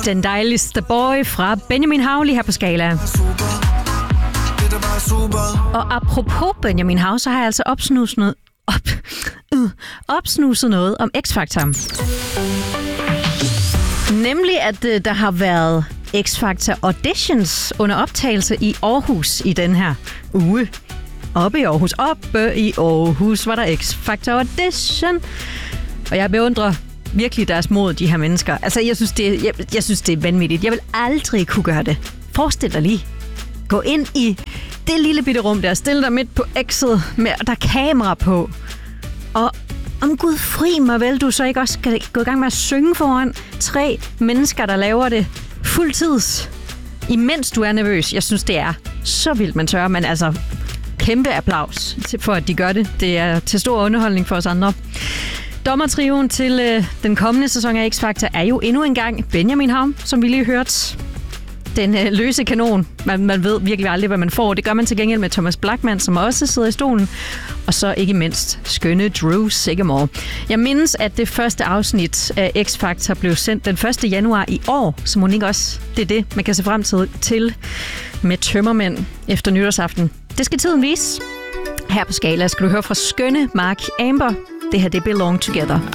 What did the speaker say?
Den dejligste boy fra Benjamin Hav lige her på Skala. Og apropos Benjamin Hav, så har jeg altså opsnuset noget om X-Factor. Nemlig, at der har været X-Factor auditions under optagelse i Aarhus i den her uge. Oppe i Aarhus var der X-Factor audition. Og jeg beundrer virkelig deres mod, de her mennesker. Altså, jeg synes, det er vanvittigt. Jeg vil aldrig kunne gøre det. Forestil dig lige. Gå ind i det lille bitte rum der, stille dig midt på X'et, med der er kamera på. Og om Gud fri mig vel, du så ikke også skal gå i gang med at synge foran 3 mennesker, der laver det fuldtids, imens du er nervøs. Jeg synes, det er så vildt, man tør. Men altså, kæmpe applaus for, at de gør det. Det er til stor underholdning for os andre. Dommertrioen til den kommende sæson af X-Factor er jo endnu engang Benjamin Hav, som vi lige hørte. Den løse kanon. Man ved virkelig aldrig, hvad man får. Det gør man til gengæld med Thomas Blachman, som også sidder i stolen. Og så ikke mindst skønne Drew Sigamore. Jeg mindes, at det første afsnit af X-Factor blev sendt den 1. januar i år. Så må ikke også det er det, man kan se frem til med tømmermænd efter nytårsaften. Det skal tiden vise. Her på Skala skal du høre fra skønne Mark Amber. Det her, det Belong Together.